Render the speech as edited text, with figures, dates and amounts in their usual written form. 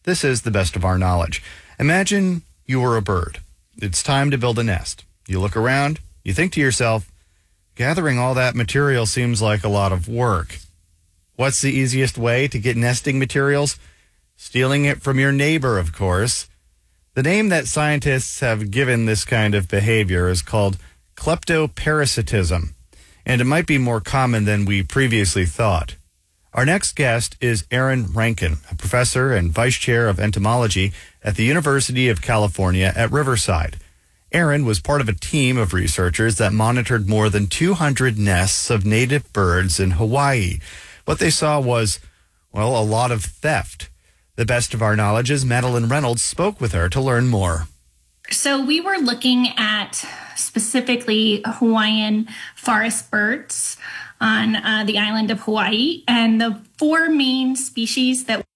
This is the best of our knowledge. Imagine you were a bird. It's time to build a nest. You look around, you think to yourself, gathering all that material seems like a lot of work. What's the easiest way to get nesting materials? Stealing it from your neighbor, of course. The name that scientists have given this kind of behavior is called kleptoparasitism, and it might be more common than we previously thought. Our next guest is Aaron Rankin, a professor and vice chair of entomology at the University of California at Riverside. Aaron was part of a team of researchers that monitored more than 200 nests of native birds in Hawaii. What they saw was, well, a lot of theft. The best of our knowledge is Madeline Reynolds spoke with her to learn more. So we were looking at specifically Hawaiian forest birds on the island of Hawaii, and the four main species that